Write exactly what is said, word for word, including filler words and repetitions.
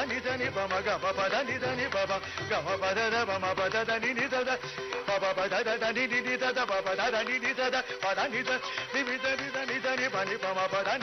నిజని బమ గమ పద నిజని బమ గమ పద బమ పద దని నిజద బమ పద దని నిజద బమ పద దని నిజద పద నిజ నిజ నిజ నిజని బని బమ పద